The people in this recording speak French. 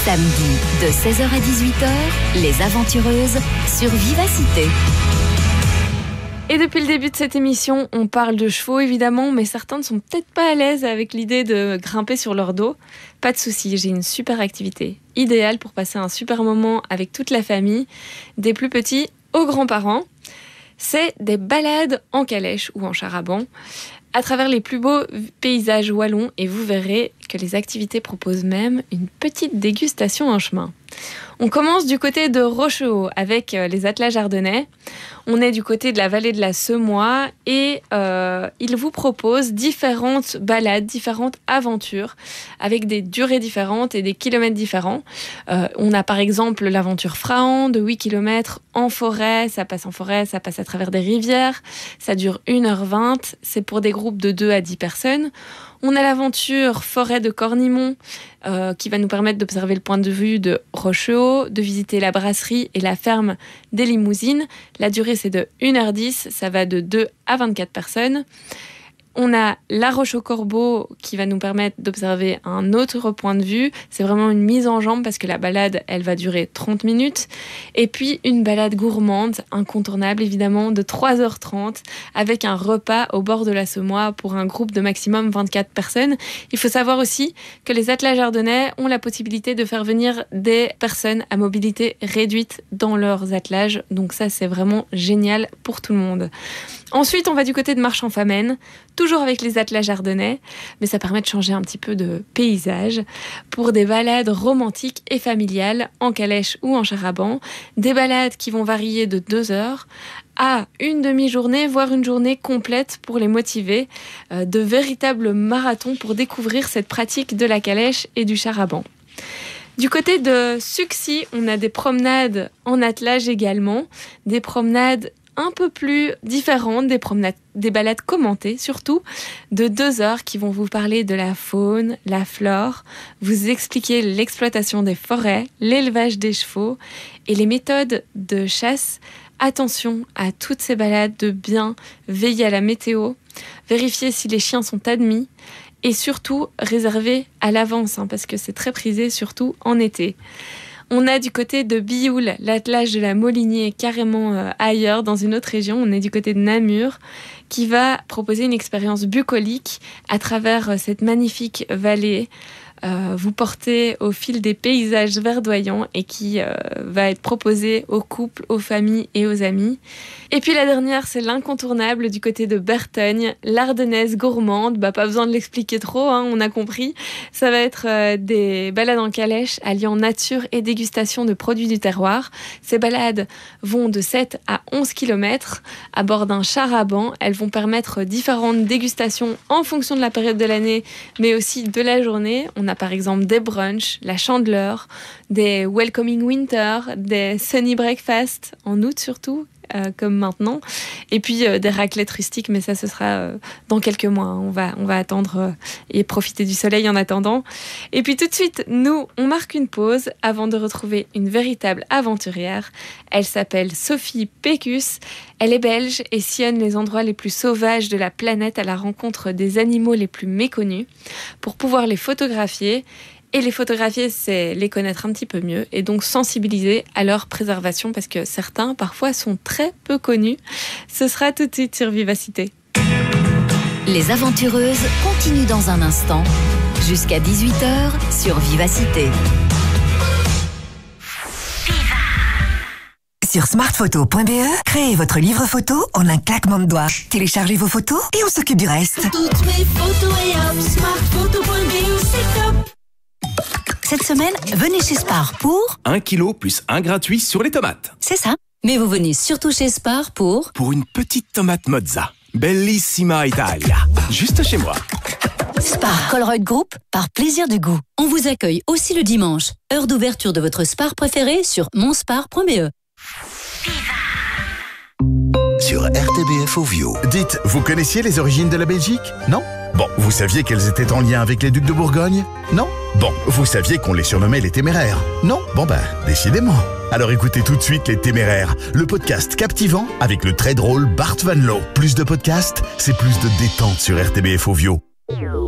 Samedi, de 16h à 18h, les aventureuses sur Vivacité. Et depuis le début de cette émission, on parle de chevaux évidemment, mais certains ne sont peut-être pas à l'aise avec l'idée de grimper sur leur dos. Pas de souci, j'ai une super activité idéale pour passer un super moment avec toute la famille, des plus petits aux grands-parents. C'est des balades en calèche ou en char-à-banc à travers les plus beaux paysages wallons, et vous verrez que les activités proposent même une petite dégustation en chemin. On commence du côté de Rochehaut avec les attelages ardennais. On est du côté de la vallée de la Semois et il vous propose différentes balades, différentes aventures avec des durées différentes et des kilomètres différents. On a par exemple l'aventure Frahan de 8 km en forêt. Ça passe en forêt, ça passe à travers des rivières. Ça dure 1h20. C'est pour des groupes de 2 à 10 personnes. On a l'aventure forêt de Cornimont qui va nous permettre d'observer le point de vue de Rochehaut, de visiter la brasserie et la ferme des Limousines. La durée, c'est de 1h10, ça va de 2 à 24 personnes. On a la Roche-au-Corbeau qui va nous permettre d'observer un autre point de vue. C'est vraiment une mise en jambe parce que la balade, elle va durer 30 minutes. Et puis une balade gourmande, incontournable évidemment, de 3h30 avec un repas au bord de la Semois pour un groupe de maximum 24 personnes. Il faut savoir aussi que les attelages ardennais ont la possibilité de faire venir des personnes à mobilité réduite dans leurs attelages. Donc ça, c'est vraiment génial pour tout le monde. Ensuite, on va du côté de Marchand-Famenne, toujours avec les attelages ardennais, mais ça permet de changer un petit peu de paysage pour des balades romantiques et familiales en calèche ou en char-à-banc. Des balades qui vont varier de 2 heures à une demi-journée, voire une journée complète pour les motiver. De véritables marathons pour découvrir cette pratique de la calèche et du char-à-banc. Du côté de Suxy, on a des promenades en attelage également, des promenades un peu plus différentes, des balades commentées surtout, de 2 heures qui vont vous parler de la faune, la flore, vous expliquer l'exploitation des forêts, l'élevage des chevaux et les méthodes de chasse. Attention à toutes ces balades de bien veiller à la météo, vérifier si les chiens sont admis et surtout réserver à l'avance parce que c'est très prisé surtout en été. On a du côté de Bioul, l'attelage de la Molinier, carrément ailleurs, dans une autre région. On est du côté de Namur, qui va proposer une expérience bucolique à travers cette magnifique vallée. Vous portez au fil des paysages verdoyants et qui va être proposé aux couples, aux familles et aux amis. Et puis la dernière, c'est l'incontournable du côté de Bertogne, l'ardennaise gourmande. Pas besoin de l'expliquer trop, on a compris. Ça va être des balades en calèche alliant nature et dégustation de produits du terroir. Ces balades vont de 7 à 11 km à bord d'un char-à-banc. Elles vont permettre différentes dégustations en fonction de la période de l'année, mais aussi de la journée. On a par exemple des brunchs, la chandeleur, des welcoming winter, des sunny breakfast en août surtout, comme maintenant, et puis des raclettes rustiques, mais ça ce sera dans quelques mois. On va attendre et profiter du soleil en attendant. Et puis tout de suite, nous, on marque une pause avant de retrouver une véritable aventurière. Elle s'appelle Sophie Pécus. Elle est belge et sillonne les endroits les plus sauvages de la planète à la rencontre des animaux les plus méconnus pour pouvoir les photographier. Et les photographier, c'est les connaître un petit peu mieux et donc sensibiliser à leur préservation parce que certains, parfois, sont très peu connus. Ce sera tout de suite sur Vivacité. Les aventureuses continuent dans un instant, jusqu'à 18h sur Vivacité. Sur smartphoto.be, créez votre livre photo en un claquement de doigts. Téléchargez vos photos et on s'occupe du reste. Toutes mes photos et hop, smartphoto.be, c'est top. Cette semaine, venez chez Spar pour 1 kilo plus 1 gratuit sur les tomates. C'est ça. Mais vous venez surtout chez Spar pour Une petite tomate mozza. Bellissima Italia. Juste chez moi. Spar Colruyt Group, par plaisir du goût. On vous accueille aussi le dimanche. Heure d'ouverture de votre Spar préféré sur monspar.be. Sur RTBF Ovio. Dites, vous connaissiez les origines de la Belgique? Non? Bon, vous saviez qu'elles étaient en lien avec les ducs de Bourgogne? Non? Bon, vous saviez qu'on les surnommait les Téméraires? Non? Bon décidément. Alors écoutez tout de suite Les Téméraires, le podcast captivant avec le très drôle Bart Van Loo. Plus de podcasts, c'est plus de détente sur RTBF Ovio.